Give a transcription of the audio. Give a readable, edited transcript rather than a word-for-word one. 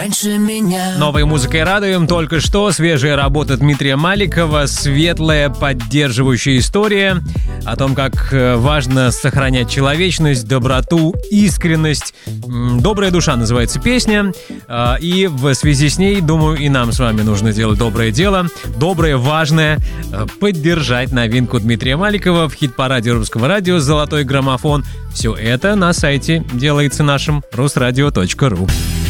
раньше меня. Новой музыкой радуем. Только что свежая работа Дмитрия Маликова, светлая, поддерживающая история о том, как важно сохранять человечность, доброту, искренность. «Добрая душа» называется песня. И в связи с ней, думаю, и нам с вами нужно делать доброе дело. Доброе, важное. Поддержать новинку Дмитрия Маликова в хит-параде Русского радио «Золотой граммофон». Все это на сайте делается нашим rusradio.ru.